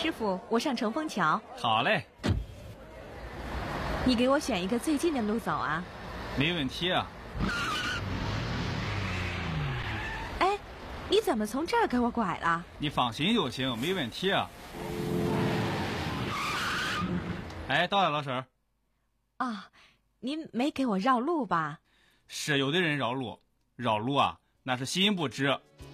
师傅，我上乘风桥。 好嘞， 你给我选一个最近的路走啊。 没问题啊。 哎，你怎么从这儿给我拐了？ 你放心就行，没问题啊。哎，到了，老婶儿。 啊，您没给我绕路吧？ 是有的人绕路啊，那是心不直。